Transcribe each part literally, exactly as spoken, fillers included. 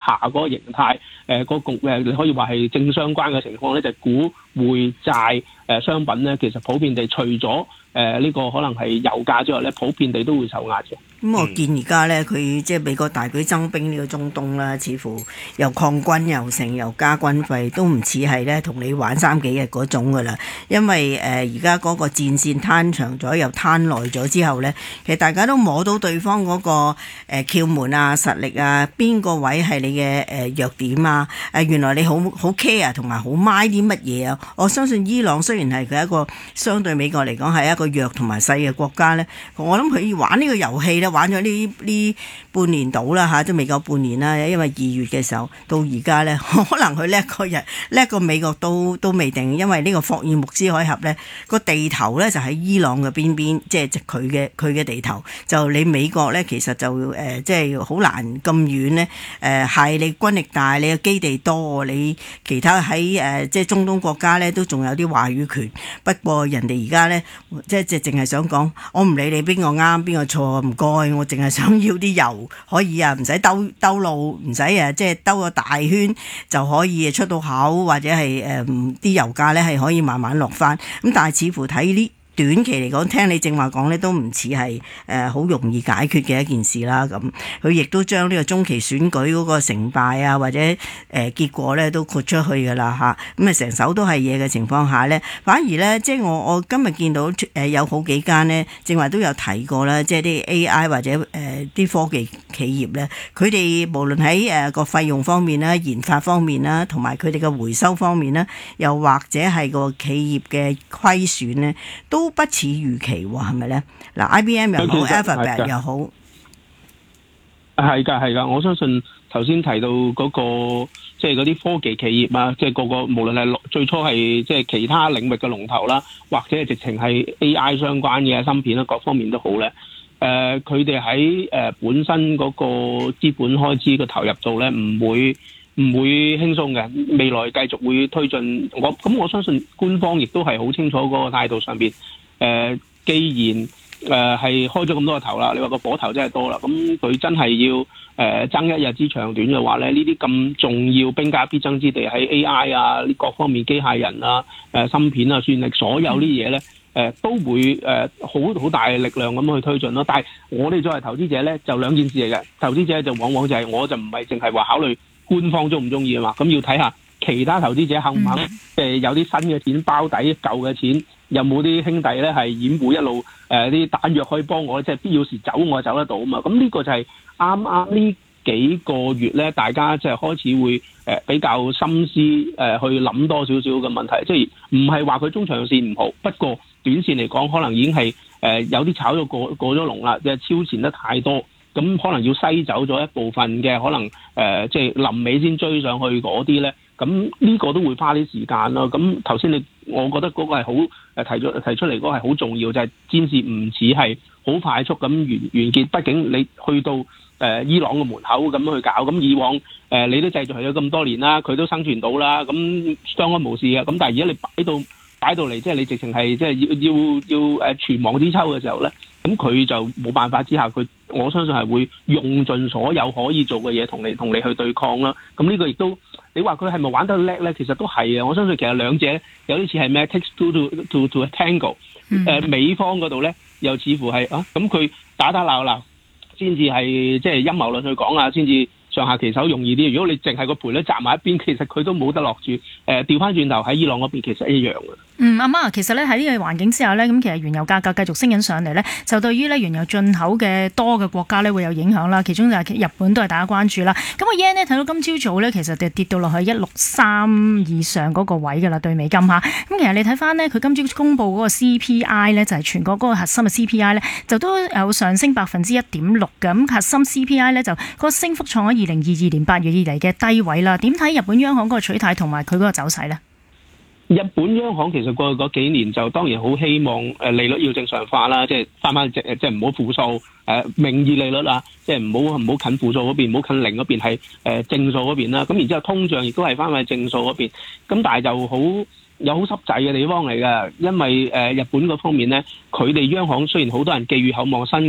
下嗰個形態，誒、呃、個局誒你可以話係正相關嘅情況咧，就係、股匯債誒商品咧，其實普遍地除咗誒呢個可能係油價之外咧，普遍地都會受壓嘅。 咁、嗯、我見而家咧，佢即係美國大舉增兵呢個中東啦，似乎又擴軍又成又加軍費，都唔似係咧同你玩三幾日嗰種噶啦。因為誒而家嗰個戰線攤長咗又攤耐咗之後咧，其實大家都摸到對方嗰、嗰個誒、呃、竅門啊、實力啊，邊個位係你嘅誒、呃、弱點啊？誒、呃、原來你好好 care 同埋好 mind 啲乜嘢啊？我相信伊朗雖然係佢一個相對美國嚟講係一個弱同埋細嘅國家咧，我諗佢玩呢個遊戲咧。玩咗呢呢半年到啦嚇，都未夠半年啦。因為二月嘅時候到而家咧，可能佢叻過日叻過美國都都未定。因為呢個霍爾木茲海峽咧個地頭咧就喺伊朗嘅邊邊，即係佢嘅佢嘅地頭。就你美國咧其實就誒即係好難咁遠咧誒係你軍力大，你嘅基地多，你其他喺誒即係中東國家咧都仲有啲話語權。不過人哋而家咧即係淨係想講，我唔理你邊個啱邊個錯，唔該。我淨係想要啲油可以啊，唔使兜兜路，唔使啊，即係兜個大圈就可以出到口，或者係誒啲油價咧係可以慢慢落翻。咁但係似乎睇呢短期嚟講，聽你正話講咧，都唔似係誒好容易解決嘅一件事啦。咁佢亦都將呢個中期選舉嗰個成敗啊，或者誒、呃、結果咧都豁出去噶啦嚇。咁啊成手都係嘢嘅情況下咧，反而咧即係我我今日見到誒、呃、有好幾間咧，正話都有提過啦，即係啲 A I 或者誒啲、呃、科技企業咧，佢哋無論喺誒個費用方面啦、研發方面啦，同埋佢哋嘅回收方面啦，又或者係個企業嘅虧損咧，都不似預期喎，係咪咧？嗱 ，I B M 又好 ，Alphabet 又好， 係㗎係㗎。我相信頭先提到嗰、那個即係嗰啲科技企業啊，即係個個無論係最初係即係其他領域嘅龍頭啦，或者係直情係 A I 相關嘅芯片啦，各方面都好咧。誒，佢哋喺誒本身嗰個資本開支嘅投入度咧，唔會唔會輕鬆嘅。未來繼續會推進。我咁我相信官方亦都係好清楚嗰個態度上邊。誒、呃，既然誒係、呃、開咗咁多個頭啦，你話個火頭真係多啦，咁佢真係要誒、呃、爭一日之長短嘅話咧，呢啲咁重要兵家必爭之地喺 A I 啊，呢各方面機械人啊、誒、呃、芯片啊、算力，所有啲嘢咧，誒、呃、都會誒好好大嘅力量咁去推進咯。但係我哋作為投資者咧，就兩件事嚟嘅。投資者就往往就係、是、我就唔係淨係話考慮官方中唔中意啊嘛，咁要睇下其他投資者肯唔肯，即係有啲新嘅錢包底舊嘅錢。有冇啲兄弟咧係掩護一路誒啲彈藥可以幫我，即係必要時走我走得到啊嘛？咁呢個就係啱啱呢幾個月咧，大家即係開始會誒、呃、比較心思誒、呃、去諗多少少嘅問題，即係唔係話佢中長線唔好，不過短線嚟講可能已經係誒、呃、有啲炒咗過過咗龍啦，即係超前得太多，咁可能要篩走咗一部分嘅可能誒、呃、即係臨尾先追上去嗰啲咧。咁呢個都會花啲時間咯。咁頭先你，我覺得嗰個係好誒提出提出嚟嗰個係好重要，就係、是、戰事唔似係好快速咁完完結。畢竟你去到誒、呃、伊朗嘅門口咁去搞，咁以往誒、呃、你都製造咗咁多年啦，佢都生存到啦，咁相安無事嘅。咁但係而家你擺到擺到嚟，即係你直情係即係要要要誒存亡之秋嘅時候咧，咁佢就冇辦法之下，佢我相信係會用盡所有可以做嘅嘢同你同你去對抗啦。咁呢個亦都。你話佢係咪玩得叻咧？其實都係啊！我相信其實兩者有啲似係咩 takes two to to to tango。誒、呃、美方嗰度咧，又似乎係啊，咁佢打打鬧鬧先至係即係陰謀論去講啊，先至上下其手容易啲。如果你淨係個賠率擲埋一邊，其實佢都冇得落住。誒調翻轉頭喺伊朗嗰邊其實一樣嘅。 嗯，阿媽，其實咧喺呢個環境之下咧，咁其實原油價格繼續升緊上嚟咧，就對於咧原油進口嘅多嘅國家咧會有影響啦。其中就係日本都係大家關注啦。咁個 yen 咧睇到今朝早咧，其實就跌到落去一六三以上嗰個位㗎啦，對美金嚇。咁其實你睇翻咧，佢今朝公布嗰個 C P I 咧，就係全國嗰個核心嘅 C P I 咧，就都有上升百分之一點六嘅。咁核心 C P I 咧就個升幅創咗二零二二年八月以嚟嘅低位啦。點睇日本央行嗰個取態同埋佢嗰個走勢咧？ 日本央行其實過去嗰幾年就當然好希望誒利率要正常化啦，即係翻翻即即係唔好負數誒名義利率啊，即係唔好唔好近負數嗰邊，唔好近零嗰邊係誒正數嗰邊啦。咁然之後通脹亦都係翻翻正數嗰邊，咁但係就好有好濕滯嘅地方嚟㗎，因為誒日本嗰方面咧，佢哋央行雖然好多人寄予厚望新嘅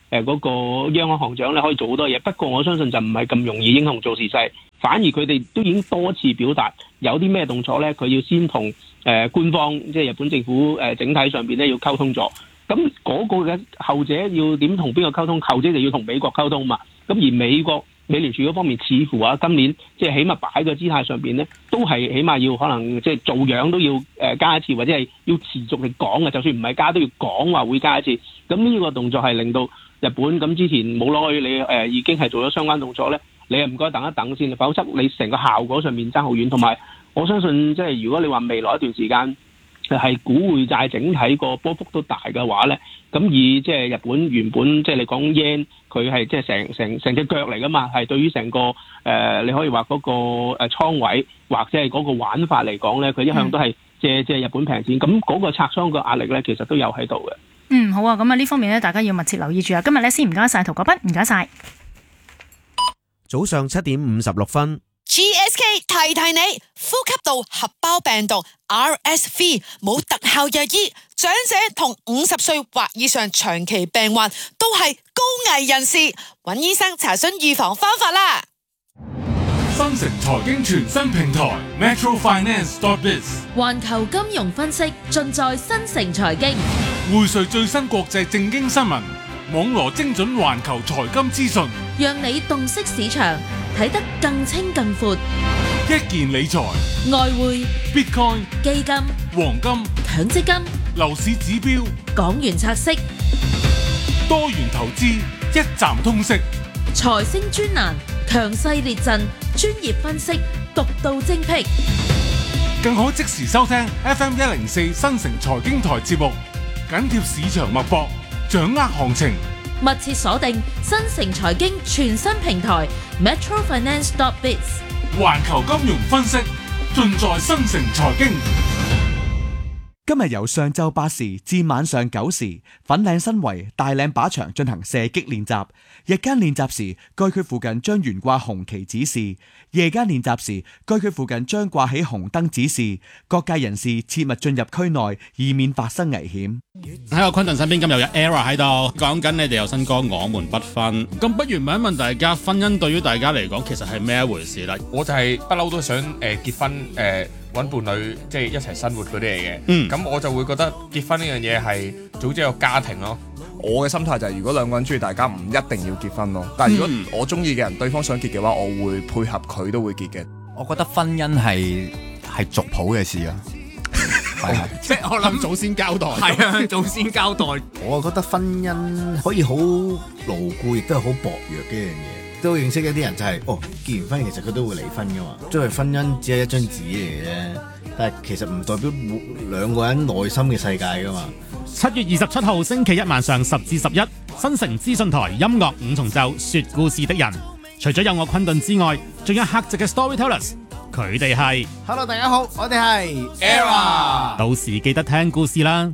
誒嗰個央行行長咧可以做好多嘢。不過我相信就唔係咁容易英雄做時勢，反而佢哋都已經多次表達有啲咩動作咧，佢要先同誒、呃、官方即係日本政府誒、呃、整體上邊咧要溝通咗。咁嗰個嘅後者要點同邊個溝通？後者就要同美國溝通嘛。咁而美國美聯儲嗰方面似乎啊，今年即係起碼擺個姿態上邊咧，都係起碼要可能即係做樣都要誒加一次，或者係要持續嚟講嘅。就算唔係加，都要講話會加一次。咁呢個動作係令到日本咁之前冇耐你誒、呃、已經係做咗相關動作咧，你係唔該等一等先，否則你成個效果上面爭好遠。同埋我相信即係如果你話未來一段時間係股匯債整體個波幅都大嘅話咧，咁以即係日本原本即係你講 yen 佢係即係成成成隻腳嚟噶嘛，係對於成個誒、呃、你可以話嗰個誒倉位或者係嗰個玩法嚟講咧，佢一向都係借借日本平錢，咁嗰個拆倉個壓力咧其實都有喺度嘅。 嗯，好啊，咁啊呢方面咧大家要密切留意住啊。今日咧先唔該晒陶國斌，唔該晒。 早上七點五十六分。 G S K 提提你，呼吸道合胞病毒 R S V 冇特效藥醫，長者同五十歲或以上長期病患都係高危人士，揾醫生查詢預防方法啦。 新城財經全新平台 Metro Finance dot biz， 環球金融分析盡在新城財經， 匯萃最新國際政經新聞，網羅精準環球財金資訊， 讓你洞悉市場，睇得更清更闊。 一件理財、 外匯、 Bitcoin、 基金、 黃金、 強積金、 樓市指標、 港元拆息、 多元投資，一站通識。 財星專欄，強勢列陣，專業分析，獨到精闢。 更可即時收聽 F M 一零四新城財經台節目，緊貼市場脈搏，掌握行情。 密切鎖定新城財經全新平台 Metro Finance dot biz， 環球金融分析盡在新城財經。 今日由上晝八時至晚上九時，粉嶺新圍大嶺靶場進行射擊練習。日間練習時，該區附近將懸掛紅旗指示；夜間練習時，該區附近將掛起紅燈指示。各界人士切勿進入區內，以免發生危險。 喺我昆頓身邊，今日有 Era 喺度，講緊你哋有新歌《我們不分》。咁不如問一問大家，婚姻對於大家嚟講，其實係咩一回事啦？ 我就係不嬲都想誒、呃、結婚誒。呃揾伴侶即係一齊生活嗰啲嚟嘅，咁、嗯、我就會覺得結婚呢樣嘢係組織一個家庭咯。 我嘅心態就係如果兩個人中意大家，唔一定要結婚咯。但係如果我中意嘅人，對方想結嘅話，我會配合佢都會結嘅。 我覺得婚姻係係族譜嘅事啊，係啊， 即係我諗祖先交代， 係啊，祖先交代。 我覺得婚姻可以好牢固，亦都係好薄弱嘅一樣嘢。都認識一啲人就係、是、哦，結完婚其實佢都會離婚噶嘛，因為婚姻只係一張紙嚟嘅，但係其實唔代表兩個人內心嘅世界噶嘛。 七月二十七號星期一晚上十至十一，新城資訊台音樂五重奏說故事的人，除咗有我昆頓之外，仲有客席嘅 Storytellers， 佢哋係 Hello 大家好，我哋係 Era， 到時記得聽故事啦。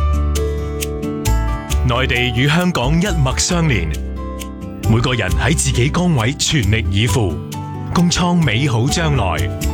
內地與香港一脈相連，每個人喺自己崗位全力以赴，共創美好將來。